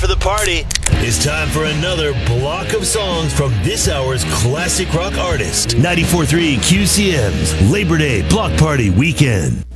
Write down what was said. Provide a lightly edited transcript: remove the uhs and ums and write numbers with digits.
for the party. It's time for another block of songs from this hour's classic rock artist. 94.3 QCM's Labor Day Block Party Weekend.